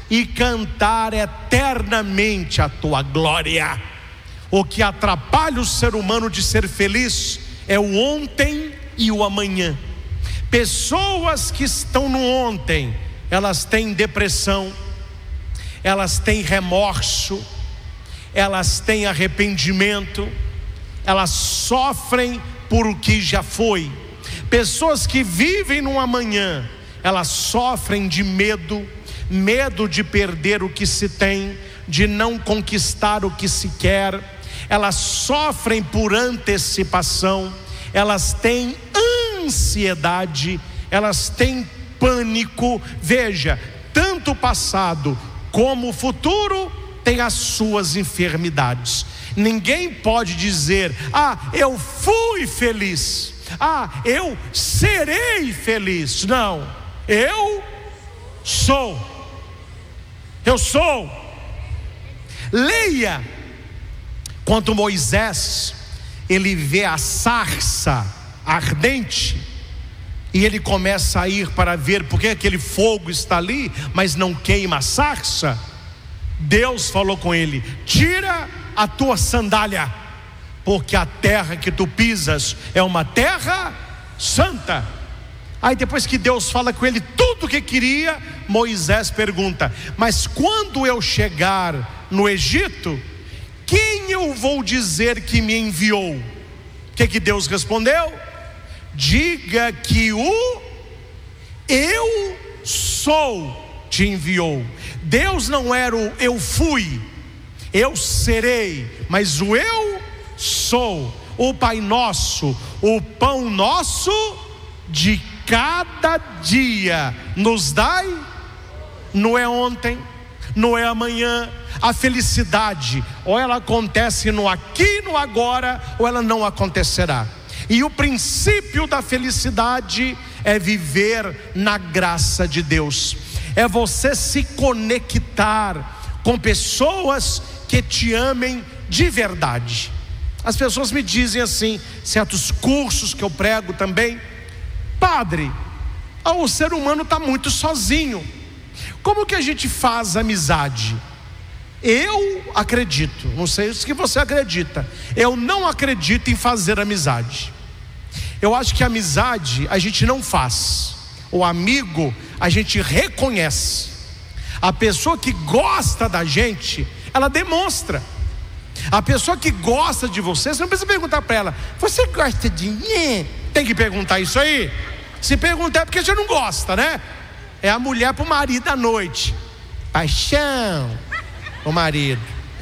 e cantar eternamente a tua glória. O que atrapalha o ser humano de ser feliz é o ontem e o amanhã. Pessoas que estão no ontem, elas têm depressão, elas têm remorso, elas têm arrependimento, elas sofrem por o que já foi. Pessoas que vivem no amanhã, elas sofrem de medo de perder o que se tem, de não conquistar o que se quer. Elas sofrem por antecipação, elas têm ansiedade, elas têm pânico. Veja, tanto o passado como o futuro tem as suas enfermidades. Ninguém pode dizer: eu fui feliz, eu serei feliz. Não, eu sou. Leia quando Moisés, ele vê a sarça ardente, e ele começa a ir para ver porque aquele fogo está ali, mas não queima a sarça. Deus falou com ele: tira a tua sandália, porque a terra que tu pisas é uma terra santa. Aí depois que Deus fala com ele tudo o que queria, Moisés pergunta: mas quando eu chegar no Egito, quem eu vou dizer que me enviou? O que Deus respondeu? Diga que o eu sou te enviou. Deus não era o eu fui, eu serei, mas o eu sou. O Pai nosso, o pão nosso de cada dia nos dai. Não é ontem, não é amanhã. A felicidade, ou ela acontece no aqui, no agora, ou ela não acontecerá. E o princípio da felicidade é viver na graça de Deus. É você se conectar com pessoas que te amem de verdade. As pessoas me dizem assim, certos cursos que eu prego também: padre, o ser humano está muito sozinho, como que a gente faz amizade? Eu acredito, não sei se você acredita, eu não acredito em fazer amizade. Eu acho que amizade a gente não faz, o amigo a gente reconhece. A pessoa que gosta da gente, ela demonstra. A pessoa que gosta de você não precisa perguntar para ela: você gosta de mim? Tem que perguntar isso aí. Se perguntar é porque você não gosta, né? É a mulher para o marido à noite: paixão, o marido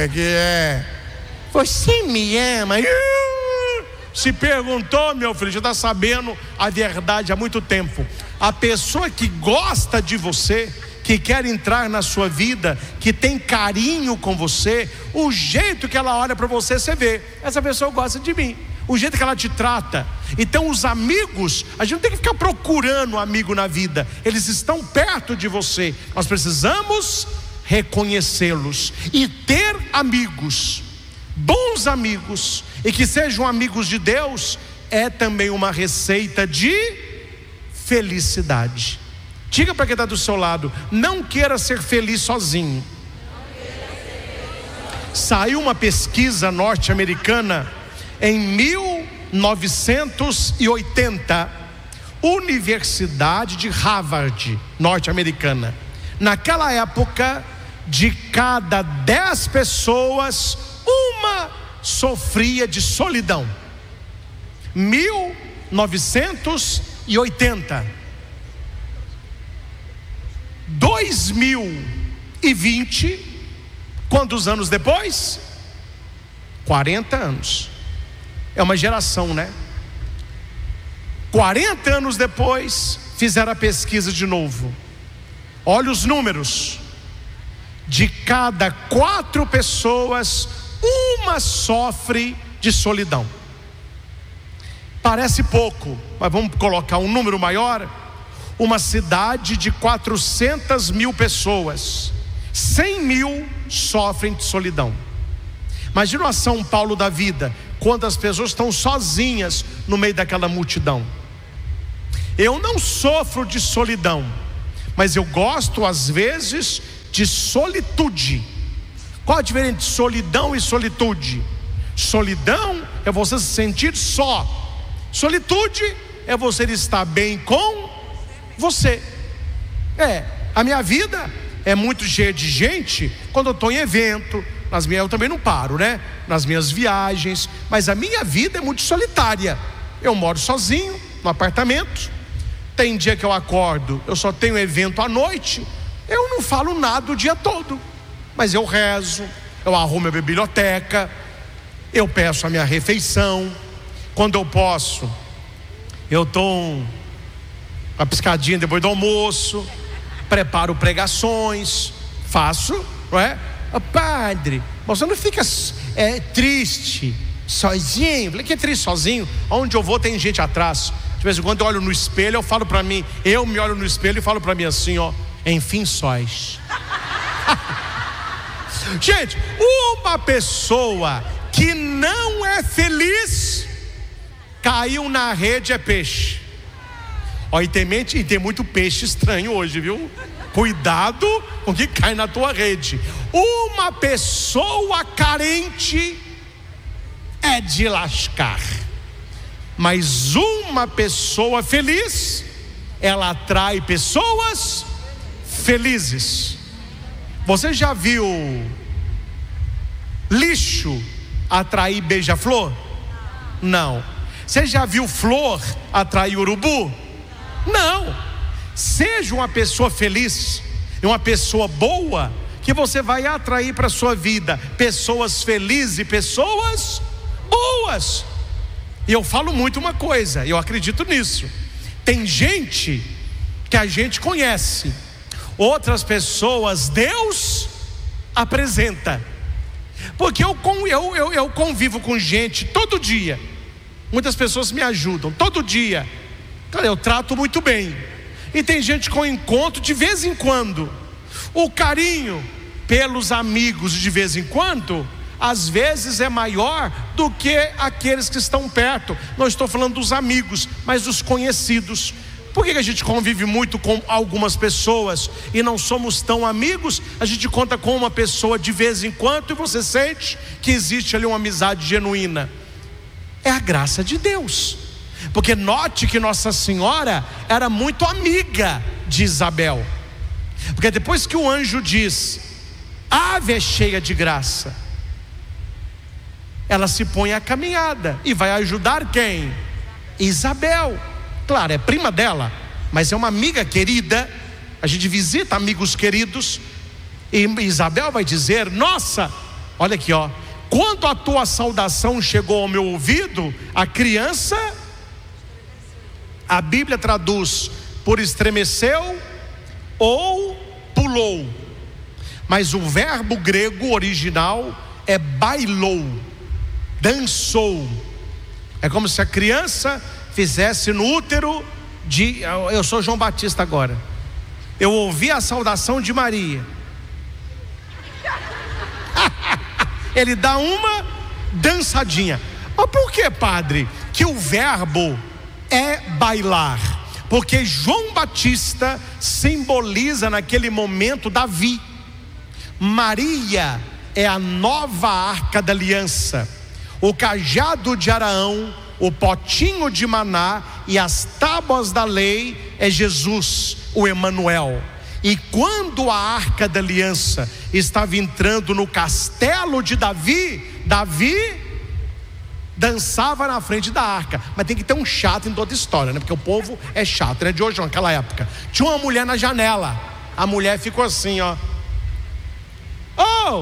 você me ama? Se perguntou, meu filho, já está sabendo a verdade há muito tempo. A pessoa que gosta de você, que quer entrar na sua vida, que tem carinho com você, o jeito que ela olha para você, você vê: essa pessoa gosta de mim. O jeito que ela te trata. Então os amigos, a gente não tem que ficar procurando amigo na vida, eles estão perto de você. Nós precisamos reconhecê-los e ter amigos, bons amigos, e que sejam amigos de Deus, é também uma receita de felicidade. Diga para quem está do seu lado: não queira ser feliz sozinho. Saiu uma pesquisa norte-americana em 1980, Universidade de Harvard, norte-americana. Naquela época, de cada 10 pessoas, uma sofria de solidão. 1980. 2020, quantos anos depois? 40 anos. É uma geração, né? 40 anos depois, fizeram a pesquisa de novo. Olha os números: de cada 4 pessoas, uma sofre de solidão. Parece pouco, mas vamos colocar um número maior. Uma cidade de 400 mil pessoas, 100 mil sofrem de solidão. Imagina a São Paulo da vida, quantas pessoas estão sozinhas no meio daquela multidão. Eu não sofro de solidão, mas eu gosto às vezes de solitude. Qual a diferença entre solidão e solitude? Solidão é você se sentir só. Solitude é você estar bem com você. A minha vida é muito cheia de gente. Quando eu estou em evento, eu também não paro, né? Nas minhas viagens. Mas a minha vida é muito solitária. Eu moro sozinho no apartamento. Tem dia que eu acordo, eu só tenho evento à noite. Eu não falo nada o dia todo, mas eu rezo, eu arrumo a biblioteca, eu peço a minha refeição. Quando eu posso, eu dou uma piscadinha depois do almoço, preparo pregações, faço, não é? Padre, você não fica triste sozinho? Eu falei, que triste sozinho? Onde eu vou tem gente atrás. De vez em quando eu olho no espelho, eu falo para mim, eu me olho no espelho e falo para mim assim, ó, enfim sóis. Gente, uma pessoa que não é feliz, caiu na rede é peixe. Ó, e tem muito peixe estranho hoje, viu? Cuidado com o que cai na tua rede. Uma pessoa carente é de lascar, mas uma pessoa feliz, ela atrai pessoas felizes. Você já viu lixo atrair beija-flor? Não. Você já viu flor atrair urubu? Não. Seja uma pessoa feliz e uma pessoa boa, que você vai atrair para a sua vida pessoas felizes e pessoas boas. E eu falo muito uma coisa, eu acredito nisso. Tem gente que a gente conhece, outras pessoas Deus apresenta. Porque eu convivo com gente todo dia. Muitas pessoas me ajudam todo dia. Cara, eu trato muito bem. E tem gente que eu encontro de vez em quando. O carinho pelos amigos de vez em quando, às vezes é maior do que aqueles que estão perto. Não estou falando dos amigos, mas dos conhecidos. Por que a gente convive muito com algumas pessoas e não somos tão amigos? A gente conta com uma pessoa de vez em quando e você sente que existe ali uma amizade genuína. É a graça de Deus. Porque note que Nossa Senhora era muito amiga de Isabel. Porque depois que o anjo diz, ave é cheia de graça, ela se põe à caminhada e vai ajudar quem? Isabel. Claro, é prima dela, mas é uma amiga querida. A gente visita amigos queridos. E Isabel vai dizer, nossa, olha aqui, ó, quando a tua saudação chegou ao meu ouvido, a criança, a Bíblia traduz por estremeceu ou pulou, mas o verbo grego original é bailou, dançou. É como se a criança fizesse no útero de... Eu sou João Batista agora. Eu ouvi a saudação de Maria. Ele dá uma dançadinha. Mas por que, padre, que o verbo é bailar? Porque João Batista simboliza naquele momento Davi. Maria é a nova arca da aliança, o cajado de Araão, o potinho de maná e as tábuas da lei é Jesus, o Emanuel. E quando a arca da aliança estava entrando no castelo de Davi, Davi dançava na frente da arca. Mas tem que ter um chato em toda história, né? Porque o povo é chato, né? De hoje, naquela época tinha uma mulher na janela. A mulher ficou assim, ó. Oh!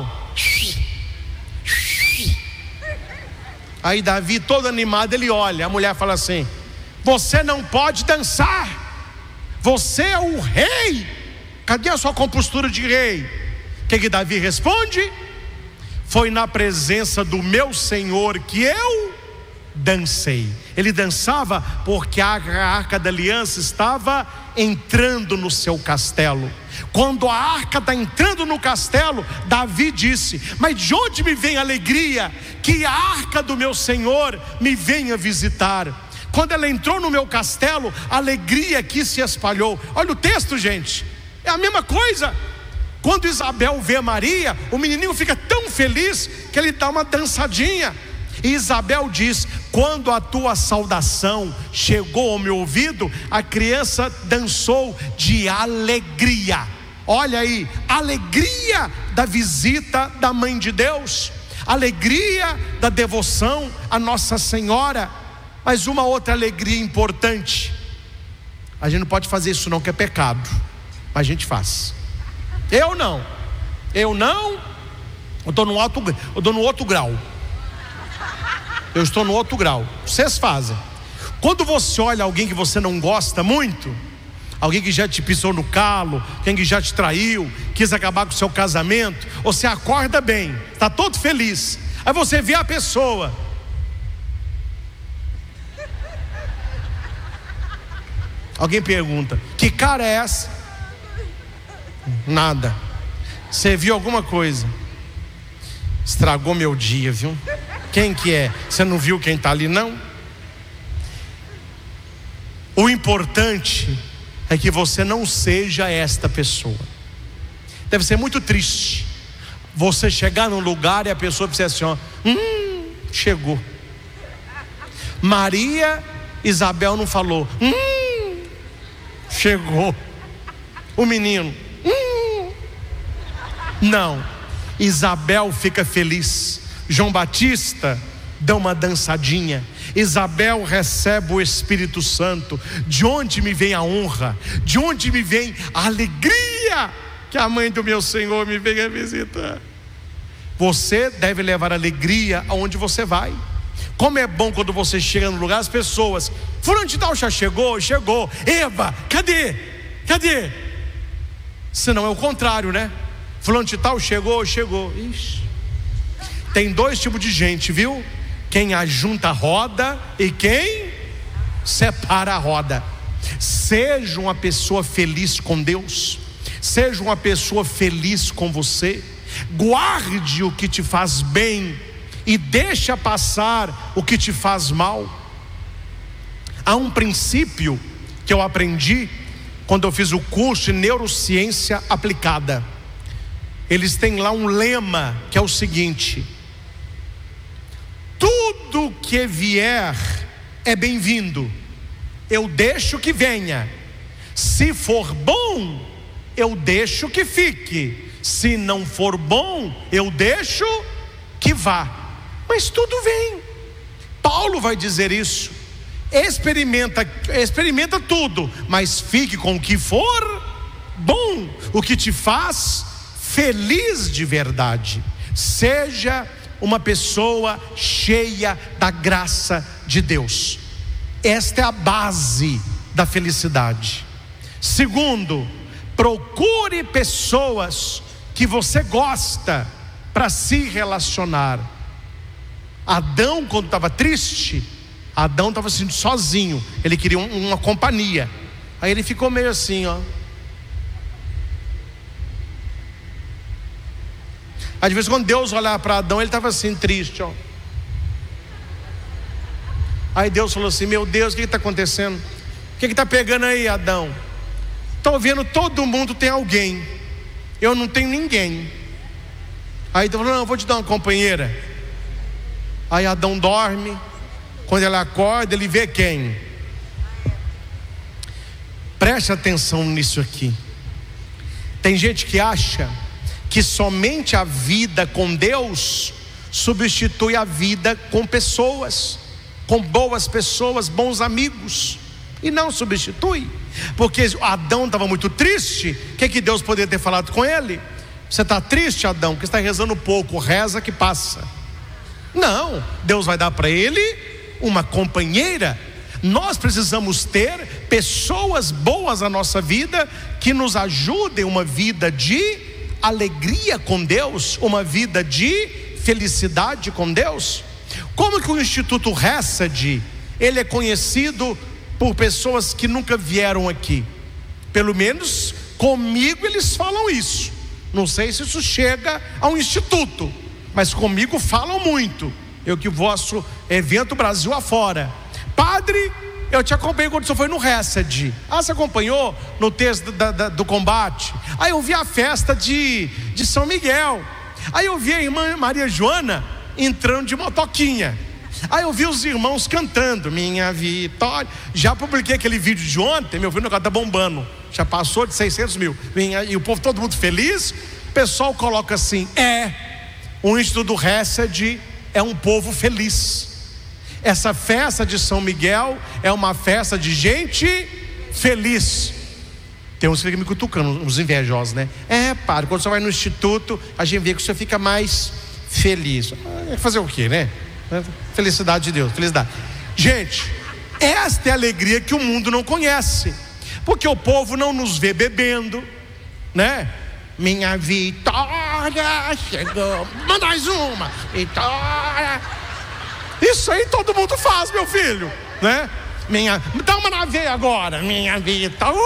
Aí Davi, todo animado, ele olha. A mulher fala assim: você não pode dançar, você é o rei. Cadê a sua compostura de rei? O que Davi responde? Foi na presença do meu Senhor que eu dancei. Ele dançava porque a arca da aliança estava entrando no seu castelo. Quando a arca está entrando no castelo, Davi disse: mas de onde me vem a alegria que a arca do meu Senhor me venha visitar? Quando ela entrou no meu castelo, a alegria aqui se espalhou. Olha o texto, gente, é a mesma coisa. Quando Isabel vê Maria, o menininho fica tão feliz que ele dá uma dançadinha. E Isabel diz: quando a tua saudação chegou ao meu ouvido, a criança dançou de alegria. Olha aí, alegria da visita da Mãe de Deus, alegria da devoção a Nossa Senhora. Mas uma outra alegria importante, a gente não pode fazer isso não, que é pecado, mas a gente faz. Eu estou no outro grau. Eu estou no outro grau. Vocês fazem. Quando você olha alguém que você não gosta muito, alguém que já te pisou no calo, alguém que já te traiu, quis acabar com o seu casamento, você acorda bem, está todo feliz. Aí você vê a pessoa. Alguém pergunta: que cara é essa? Nada. Você viu alguma coisa? Estragou meu dia, viu? Quem que é? Você não viu quem está ali, não? O importante é que você não seja esta pessoa. Deve ser muito triste você chegar num lugar e a pessoa dizer assim, ó, chegou. Maria, Isabel não falou, chegou. O menino, não. Isabel fica feliz. João Batista dá uma dançadinha. Isabel recebe o Espírito Santo. De onde me vem a honra? De onde me vem a alegria que a mãe do meu Senhor me venha visitar? Você deve levar alegria aonde você vai. Como é bom quando você chega no lugar, as pessoas, fulano de tal já chegou? Chegou. Eva, cadê? Senão é o contrário, né? Fulano de tal chegou? Ixi. Tem dois tipos de gente, viu? Quem ajunta a roda e quem separa a roda. Seja uma pessoa feliz com Deus. Seja uma pessoa feliz com você. Guarde o que te faz bem e deixa passar o que te faz mal. Há um princípio que eu aprendi quando eu fiz o curso de neurociência aplicada. Eles têm lá um lema que é o seguinte: tudo que vier é bem-vindo. Eu deixo que venha. Se for bom, eu deixo que fique. Se não for bom, eu deixo que vá. Mas tudo vem. Paulo vai dizer isso. Experimenta tudo, mas fique com o que for bom, o que te faz feliz de verdade. Seja uma pessoa cheia da graça de Deus. Esta é a base da felicidade. Segundo, procure pessoas que você gosta para se relacionar. Adão, quando estava triste, Adão estava assim, sozinho. Ele queria uma companhia. Aí ele ficou meio assim, ó. Às vezes quando Deus olhava para Adão, ele estava assim, triste, ó. Aí Deus falou assim: meu Deus, o que está acontecendo? O que está pegando aí, Adão? Estou vendo todo mundo tem alguém, eu não tenho ninguém. Aí Deus falou: não, eu vou te dar uma companheira. Aí Adão dorme. Quando ele acorda, ele vê quem? Preste atenção nisso aqui. Tem gente que acha que somente a vida com Deus substitui a vida com pessoas, com boas pessoas, bons amigos, e não substitui. Porque Adão estava muito triste. O que Deus poderia ter falado com ele? Você está triste, Adão, porque está rezando pouco, reza que passa. Não, Deus vai dar para ele uma companheira. Nós precisamos ter pessoas boas na nossa vida, que nos ajudem uma vida de alegria com Deus, uma vida de felicidade com Deus. Como que o Instituto Hesed, ele é conhecido por pessoas que nunca vieram aqui? Pelo menos comigo eles falam isso. Não sei se isso chega ao instituto, mas comigo falam muito. Eu que vosso evento Brasil afora: padre, eu te acompanhei quando o senhor foi no Hesed. Você acompanhou no texto do combate? Aí eu vi a festa de São Miguel. Aí eu vi a irmã Maria Joana entrando de motoquinha. Aí eu vi os irmãos cantando Minha Vitória. Já publiquei aquele vídeo de ontem. Meu filho tá bombando, já passou de 600 mil. E o povo todo mundo feliz. O pessoal coloca assim: o Instituto do Hesed é um povo feliz. Essa festa de São Miguel é uma festa de gente feliz. Tem uns que ficam me cutucando, uns invejosos, né? Padre, quando você vai no instituto, a gente vê que você fica mais feliz. Fazer o quê, né? Felicidade de Deus, felicidade. Gente, esta é a alegria que o mundo não conhece, porque o povo não nos vê bebendo, né? Minha vitória chegou. Manda mais uma. Vitória. Isso aí todo mundo faz, meu filho, né? Dá uma na veia agora. Minha vitória.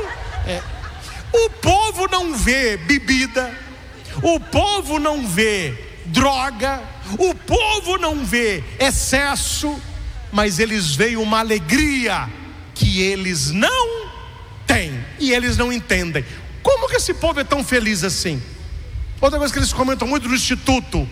O povo não vê bebida, o povo não vê droga, o povo não vê excesso, mas eles veem uma alegria que eles não têm e eles não entendem. Como que esse povo é tão feliz assim? Outra coisa que eles comentam muito no instituto: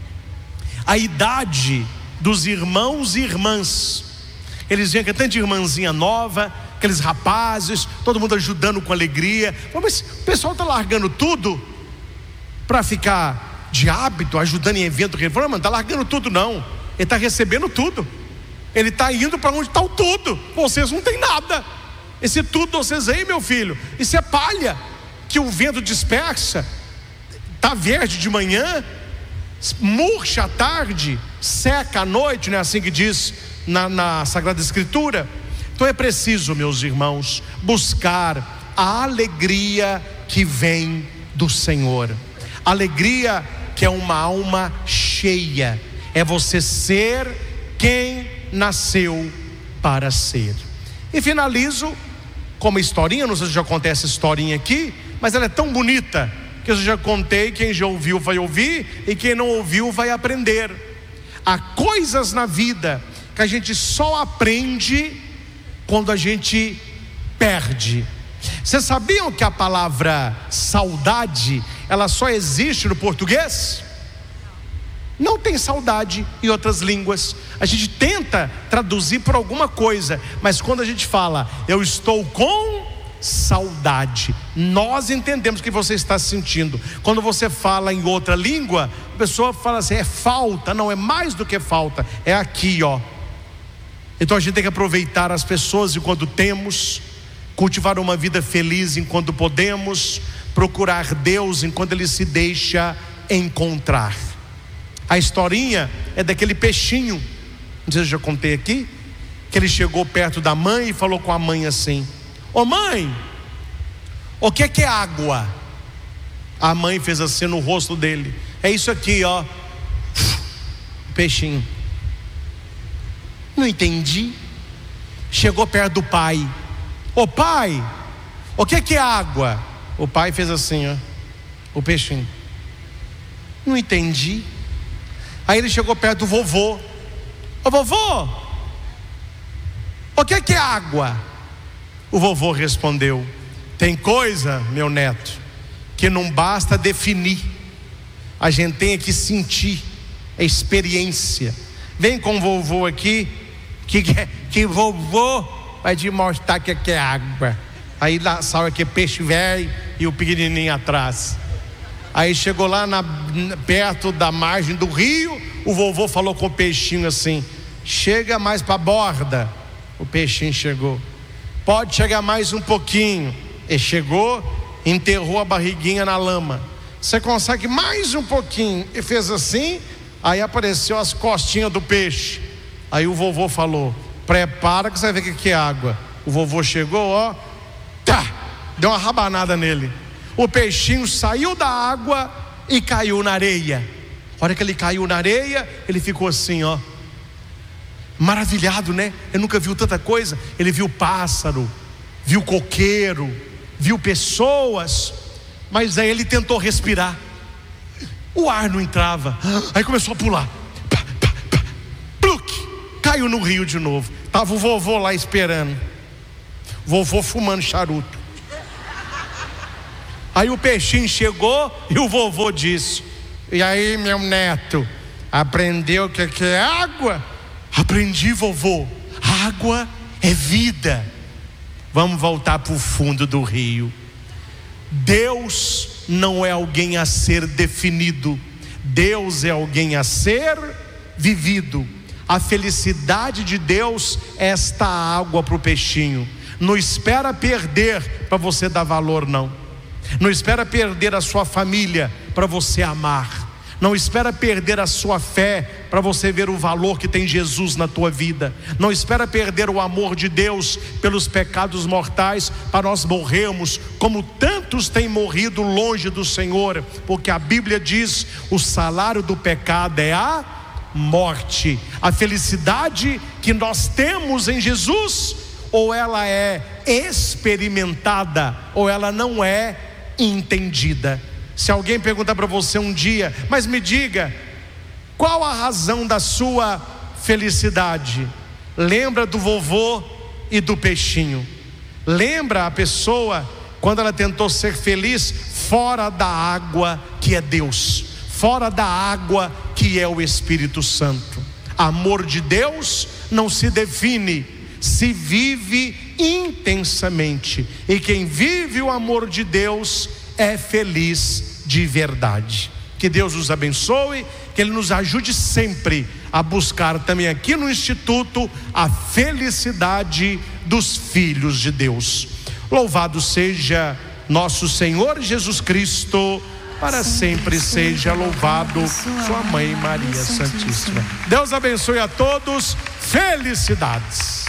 a idade dos irmãos e irmãs. Eles veem que é tanta irmãzinha nova, aqueles rapazes, todo mundo ajudando com alegria. Mas o pessoal está largando tudo para ficar de hábito, ajudando em evento reforma. Não está largando tudo não, ele está recebendo tudo. Ele está indo para onde está o tudo. Vocês não têm nada. Esse tudo vocês aí, meu filho, isso é palha que o vento dispersa. Está verde de manhã, murcha à tarde, seca à noite, não é assim que diz na Sagrada Escritura? Então é preciso, meus irmãos, buscar a alegria que vem do Senhor. Alegria que é uma alma cheia, é você ser quem nasceu para ser. E finalizo com uma historinha, não sei se já contei essa historinha aqui, mas ela é tão bonita que eu já contei. Quem já ouviu vai ouvir, e quem não ouviu vai aprender. Há coisas na vida que a gente só aprende quando a gente perde. Vocês sabiam que a palavra saudade, ela só existe no português? Não tem saudade em outras línguas. A gente tenta traduzir por alguma coisa, mas quando a gente fala eu estou com saudade, nós entendemos o que você está sentindo. Quando você fala em outra língua, a pessoa fala assim: é falta. Não, é mais do que falta, é aqui, ó. Então a gente tem que aproveitar as pessoas enquanto temos, cultivar uma vida feliz enquanto podemos, procurar Deus enquanto Ele se deixa encontrar. A historinha é daquele peixinho, não sei se eu já contei aqui, que ele chegou perto da mãe e falou com a mãe assim: ô mãe, o que é água? A mãe fez assim no rosto dele: é isso aqui, ó. Peixinho. Não entendi. Chegou perto do pai: ô pai, o que é água? O pai fez assim, ó, o peixinho. Não entendi. Aí ele chegou perto do vovô: ô vovô, o que é água? O vovô respondeu: tem coisa, meu neto, que não basta definir, a gente tem que sentir, é experiência. Vem com o vovô aqui, que vovô vai te mostrar o que é água. Aí lá saiu aqui peixe velho e o pequenininho atrás. Aí chegou lá perto da margem do rio, o vovô falou com o peixinho assim: chega mais para a borda. O peixinho chegou: pode chegar mais um pouquinho. Ele chegou, enterrou a barriguinha na lama. Você consegue mais um pouquinho? E fez assim, aí apareceu as costinhas do peixe. Aí o vovô falou: prepara que você vai ver o que é água. O vovô chegou, ó, deu uma rabanada nele. O peixinho saiu da água e caiu na areia. A hora que ele caiu na areia, ele ficou assim, ó, maravilhado, né? Ele nunca viu tanta coisa. Ele viu pássaro, viu coqueiro, viu pessoas, mas aí ele tentou respirar, o ar não entrava. Aí começou a pular, pluk, caiu no rio de novo. Estava o vovô lá esperando, vovô fumando charuto. Aí o peixinho chegou e o vovô disse: e aí, meu neto, aprendeu o que é água? Aprendi, vovô, água é vida. Vamos voltar para o fundo do rio. Deus não é alguém a ser definido, Deus é alguém a ser vivido. A felicidade de Deus é esta água para o peixinho. Não espera perder para você dar valor, não. Não espera perder a sua família para você amar. Não espera perder a sua fé para você ver o valor que tem Jesus na tua vida. Não espera perder o amor de Deus pelos pecados mortais para nós morrermos como tantos têm morrido longe do Senhor, porque a Bíblia diz: o salário do pecado é a morte. A felicidade que nós temos em Jesus, ou ela é experimentada, ou ela não é entendida. Se alguém perguntar para você um dia: mas me diga, qual a razão da sua felicidade? Lembra do vovô e do peixinho. Lembra a pessoa quando ela tentou ser feliz fora da água que é Deus, fora da água que é o Espírito Santo. Amor de Deus não se define, se vive intensamente. E quem vive o amor de Deus é feliz de verdade. Que Deus nos abençoe, que Ele nos ajude sempre a buscar também aqui no Instituto a felicidade dos filhos de Deus. Louvado seja nosso Senhor Jesus Cristo, para sempre seja louvado sua mãe Maria Santíssima. Deus abençoe a todos, felicidades.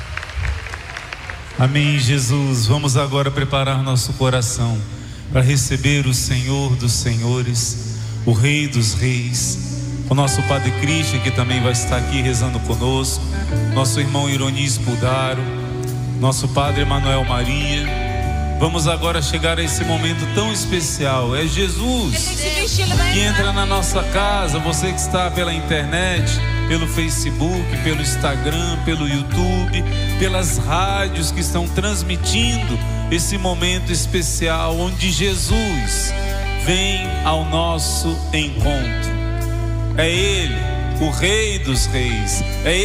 Amém, Jesus. Vamos agora preparar nosso coração para receber o Senhor dos Senhores, o Rei dos Reis, o nosso Padre Cristian, que também vai estar aqui rezando conosco, nosso irmão Ironis Pudaro, nosso Padre Emanuel Maria. Vamos agora chegar a esse momento tão especial. É Jesus que entra na nossa casa. Você que está pela internet, pelo Facebook, pelo Instagram, pelo YouTube, pelas rádios que estão transmitindo esse momento especial onde Jesus vem ao nosso encontro. É Ele, o Rei dos Reis, é